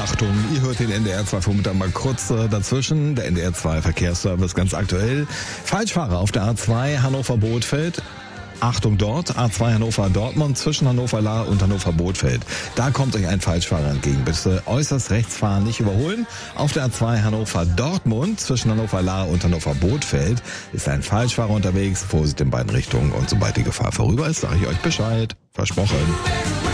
Achtung, ihr hört den NDR 2 Vormittag mal kurz dazwischen. Der NDR 2 Verkehrsservice ganz aktuell. Falschfahrer auf der A2 Hannover-Bothfeld. Achtung dort, A2 Hannover-Dortmund zwischen Hannover-Lahr und Hannover-Bothfeld. Da kommt euch ein Falschfahrer entgegen. Bitte äußerst rechts fahren, nicht überholen. Auf der A2 Hannover-Dortmund zwischen Hannover-Lahr und Hannover-Bothfeld ist ein Falschfahrer unterwegs. Vorsicht in beiden Richtungen und sobald die Gefahr vorüber ist, sage ich euch Bescheid. Versprochen.